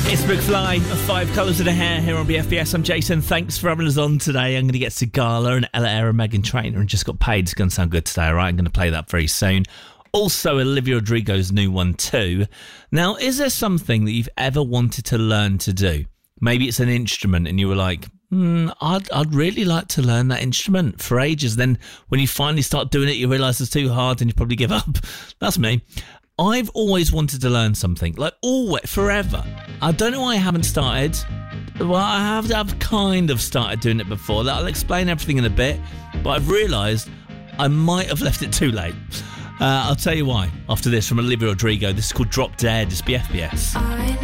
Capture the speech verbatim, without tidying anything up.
It's McFly of Five Colours of the Hair here on B F B S. I'm Jason. Thanks for having us on today. I'm going to get Sigala and Ella Eyre and Meghan Trainor and Just Got Paid. It's going to sound good today, all right? I'm going to play that very soon. Also, Olivia Rodrigo's new one too. Now, is there something that you've ever wanted to learn to do? Maybe it's an instrument and you were like, hmm, I'd, I'd really like to learn that instrument for ages. Then when you finally start doing it, you realise it's too hard and you probably give up. That's me. I've always wanted to learn something, like always, forever. I don't know why I haven't started. Well, I have I've kind of started doing it before. I'll explain everything in a bit, but I've realised I might have left it too late. Uh, I'll tell you why after this from Olivia Rodrigo. This is called Drop Dead. It's B F B S. I